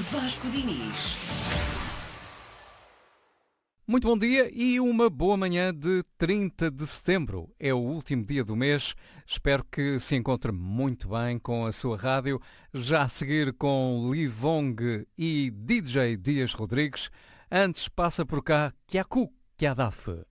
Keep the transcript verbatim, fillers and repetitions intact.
Vasco Diniz. Muito bom dia e uma boa manhã de trinta de setembro. É o último dia do mês. Espero que se encontre muito bem com a sua rádio. Já a seguir com Livong e D J Dias Rodrigues. Antes passa por cá Kyaku Kyadaf.